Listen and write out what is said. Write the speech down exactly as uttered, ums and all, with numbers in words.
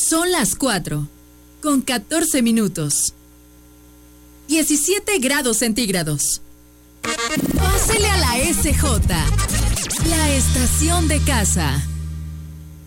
Son las cuatro, con catorce minutos. diecisiete grados centígrados. Pásele a la S J, la estación de casa.